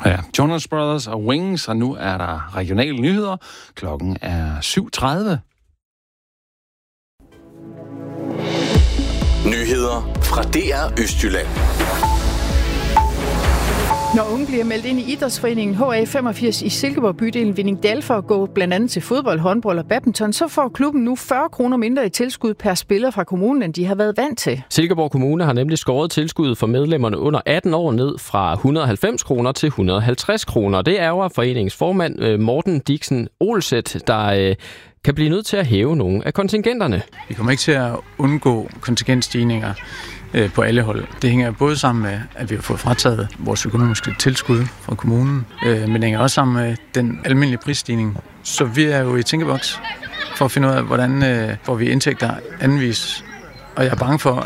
Ja, Jonas Brothers og Wings, og nu er der regionale nyheder. Klokken er 7:30. Nyheder fra DR Østjylland. Når unge bliver meldt ind i idrætsforeningen HA85 i Silkeborg bydelen Vindingdal for at gå blandt andet til fodbold, håndbold og badminton, så får klubben nu 40 kroner mindre i tilskud per spiller fra kommunen, end de har været vant til. Silkeborg Kommune har nemlig skåret tilskuddet for medlemmerne under 18 år ned fra 190 kroner til 150 kroner. Det ærger foreningens formand Morten Dixen Olset, der kan blive nødt til at hæve nogle af kontingenterne. Vi kommer ikke til at undgå kontingentstigninger på alle hold. Det hænger både sammen med, at vi har fået frataget vores økonomiske tilskud fra kommunen, men det hænger også sammen med den almindelige prisstigning. Så vi er jo i tænkeboks for at finde ud af, hvordan får vi indtægter anvist. Og jeg er bange for,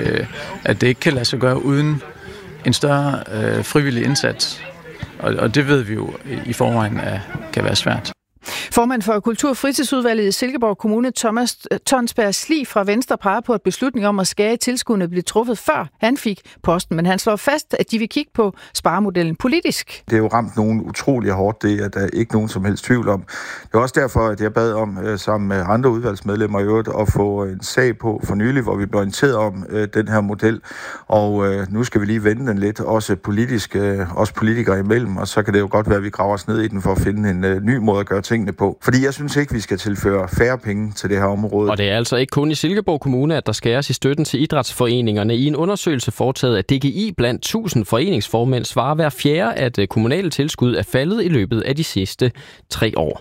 at det ikke kan lade sig gøre uden en større frivillig indsats. Og det ved vi jo i forvejen kan være svært. Formand for Kultur- og Fritidsudvalget i Silkeborg Kommune, Thomas Tonsberg Sli fra Venstre, peger på, at beslutningen om at skære i tilskuddene blev truffet før han fik posten, men han slår fast, at de vil kigge på sparemodellen politisk. Det er jo ramt nogen utrolig hårdt, det er der ikke nogen som helst tvivl om. Det er også derfor, at jeg bad om, sammen med andre udvalgsmedlemmer i øvrigt, at få en sag på for nylig, hvor vi blev orienteret om den her model, og nu skal vi lige vende den lidt, også politisk, også politikere imellem, og så kan det jo godt være, at vi graver os ned i den for at finde en ny måde at gøre tingene på. Fordi jeg synes ikke, vi skal tilføre færre penge til det her område. Og det er altså ikke kun i Silkeborg Kommune, at der skæres i støtten til idrætsforeningerne. I en undersøgelse foretaget af DGI blandt 1000 foreningsformænd svarer hver fjerde, at kommunale tilskud er faldet i løbet af de sidste 3 år.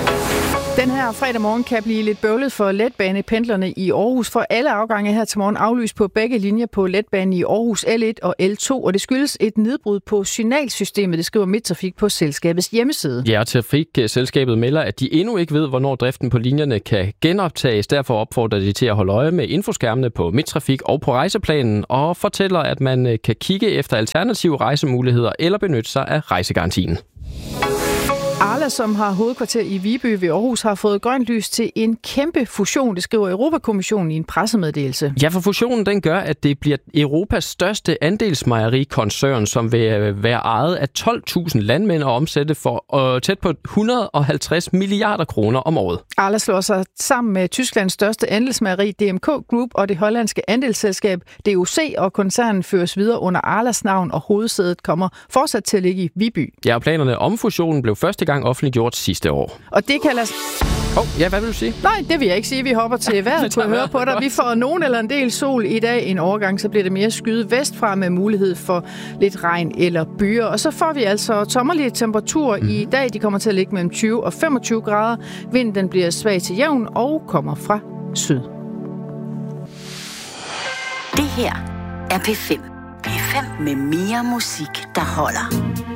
Den her fredag morgen kan blive lidt bøvlet for letbanependlerne i Aarhus, for alle afgange her til morgen aflyst på begge linjer på letbanen i Aarhus L1 og L2, og det skyldes et nedbrud på signalsystemet, det skriver Midttrafik på selskabets hjemmeside. Ja, Trafikselskabet melder, at de endnu ikke ved, hvornår driften på linjerne kan genoptages. Derfor opfordrer de til at holde øje med infoskærmene på Midttrafik og på rejseplanen, og fortæller, at man kan kigge efter alternative rejsemuligheder eller benytte sig af rejsegarantien. Arla, som har hovedkvarter i Viby ved Aarhus, har fået grønt lys til en kæmpe fusion, det skriver Europakommissionen i en pressemeddelelse. Ja, for fusionen den gør, at det bliver Europas største andelsmejerikoncern, som vil være ejet af 12.000 landmænd og omsætte for tæt på 150 milliarder kroner om året. Arla slår sig sammen med Tysklands største andelsmejeri DMK Group og det hollandske andelsselskab DOC, og koncernen føres videre under Arlas navn, og hovedsædet kommer fortsat til at ligge i Viby. Ja, og planerne om fusionen blev første gang offentliggjort sidste år. Og det kaldes... Ja, hvad vil du sige? Nej, det vil jeg ikke sige. Vi hopper til vejret, kunne jeg høre på dig. Vi får nogen eller en del sol i dag. En overgang, så bliver det mere skyet vestfra med mulighed for lidt regn eller byer. Og så får vi altså tommerlige temperaturer i dag. De kommer til at ligge mellem 20 og 25 grader. Vinden den bliver svag til jævn og kommer fra syd. Det her er P5. P5 med mere musik, der holder.